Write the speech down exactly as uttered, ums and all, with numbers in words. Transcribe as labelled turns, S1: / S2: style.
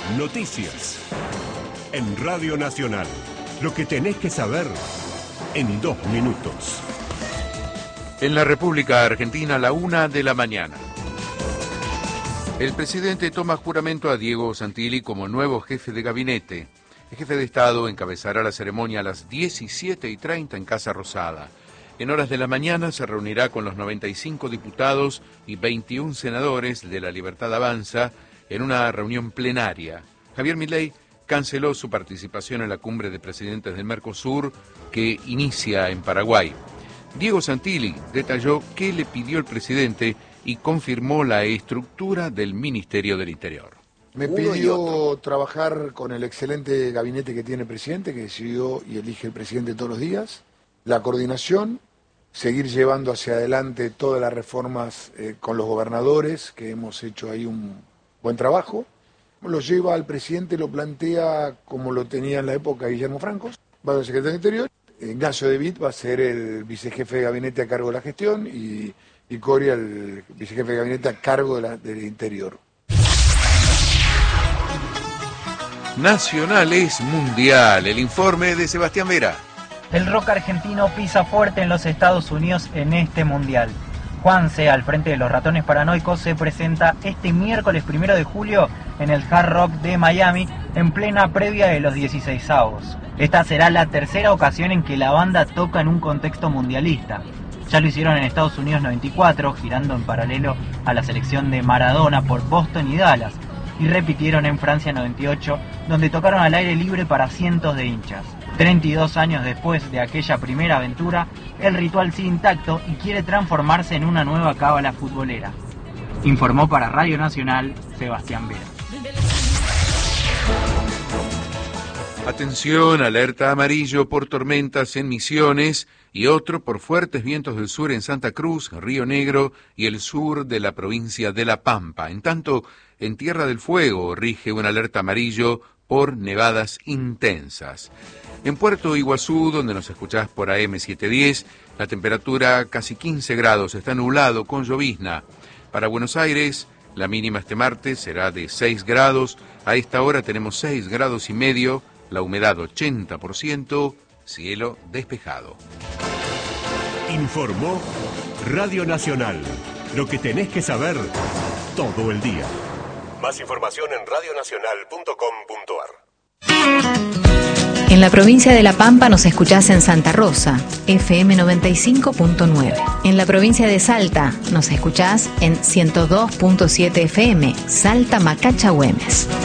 S1: Noticias. En Radio Nacional. Lo que tenés que saber en dos minutos.
S2: En la República Argentina, la una de la mañana. El presidente toma juramento a Diego Santilli como nuevo jefe de gabinete. El jefe de Estado encabezará la ceremonia a las diecisiete y treinta en Casa Rosada. En horas de la mañana se reunirá con los noventa y cinco diputados y veintiún senadores de La Libertad Avanza en una reunión plenaria. Javier Milei canceló su participación en la cumbre de presidentes del Mercosur que inicia en Paraguay. Diego Santilli detalló qué le pidió el presidente y confirmó la estructura del Ministerio del Interior.
S3: Me pidió trabajar con el excelente gabinete que tiene el presidente, que decidió y elige el presidente todos los días, la coordinación, seguir llevando hacia adelante todas las reformas eh, con los gobernadores, que hemos hecho ahí un buen trabajo. Lo lleva al presidente, lo plantea como lo tenía en la época Guillermo Franco, va a ser secretario de Interior. Ignacio De Witt va a ser el vicejefe de gabinete a cargo de la gestión y, y Coria el vicejefe de gabinete a cargo de la, del Interior.
S2: Nacional es mundial. El informe de Sebastián Vera.
S4: El rock argentino pisa fuerte en los Estados Unidos en este mundial. Juanse, al frente de los Ratones Paranoicos, se presenta este miércoles primero de julio en el Hard Rock de Miami, en plena previa de los dieciseisavos. Esta será la tercera ocasión en que la banda toca en un contexto mundialista. Ya lo hicieron en Estados Unidos noventa y cuatro, girando en paralelo a la selección de Maradona por Boston y Dallas, y repitieron en Francia noventa y ocho, donde tocaron al aire libre para cientos de hinchas. treinta y dos años después de aquella primera aventura, el ritual sigue intacto y quiere transformarse en una nueva cábala futbolera. Informó para Radio Nacional Sebastián Vera.
S2: Atención, alerta amarillo por tormentas en Misiones y otro por fuertes vientos del sur en Santa Cruz, Río Negro y el sur de la provincia de La Pampa. En tanto, en Tierra del Fuego rige una alerta amarillo por nevadas intensas. En Puerto Iguazú, donde nos escuchás por A M setecientos diez, la temperatura casi quince grados, está nublado con llovizna. Para Buenos Aires, la mínima este martes será de seis grados. A esta hora tenemos seis grados y medio, la humedad ochenta por ciento, cielo despejado.
S1: Informó Radio Nacional. Lo que tenés que saber todo el día. Más información en radio nacional punto com punto a r.
S5: En la provincia de La Pampa nos escuchás en Santa Rosa, F M noventa y cinco punto nueve. En la provincia de Salta nos escuchás en ciento dos punto siete F M, Salta Macacha Güemes.